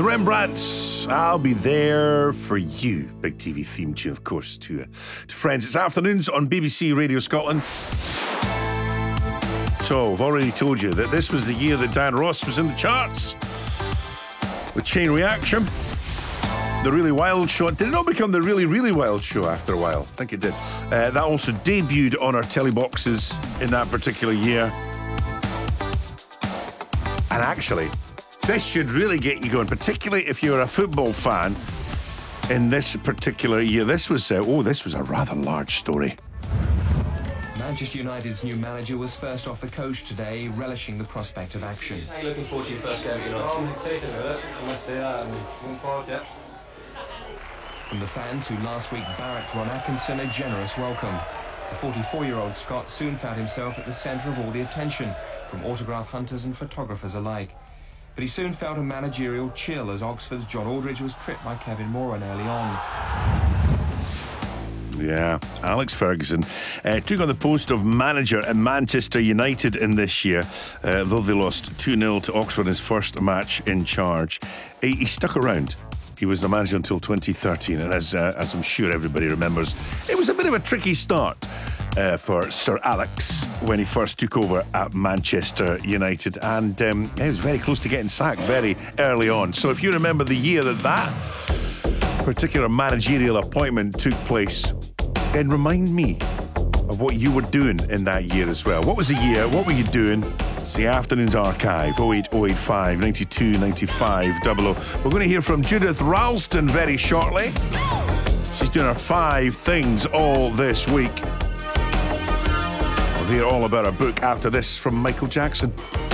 The Rembrandts, I'll Be There For You. Big TV theme tune, of course, to Friends. It's afternoons on BBC Radio Scotland. So, I've already told you that this was the year that Diana Ross was in the charts with Chain Reaction. The Really Wild Show. Did it not become The Really, Really Wild Show after a while? I think it did. That also debuted on our telly boxes in that particular year. And actually, this should really get you going, particularly if you're a football fan in this particular year. This was a rather large story. Manchester United's new manager was first off the coach today, relishing the prospect of action. How are you looking forward to your first game at United? I'm excited about it. I must say that. I'm looking forward to it. From the fans who last week barracked Ron Atkinson a generous welcome. The 44-year-old Scot soon found himself at the centre of all the attention from autograph hunters and photographers alike. But he soon felt a managerial chill as Oxford's John Aldridge was tripped by Kevin Moran early on. Yeah, Alex Ferguson took on the post of manager at Manchester United in this year, though they lost 2-0 to Oxford in his first match in charge. He stuck around. He was the manager until 2013, and as I'm sure everybody remembers, it was a bit of a tricky start for Sir Alex when he first took over at Manchester United, and he was very close to getting sacked very early on. So if you remember the year that particular managerial appointment took place, then remind me of what you were doing in that year as well. What was the year? What were you doing? It's the Afternoons Archive, 08085 92 95 00. We're going to hear from Judith Ralston very shortly. She's doing her 5 things all this week. We'll hear all about her book after this from Michael Jackson.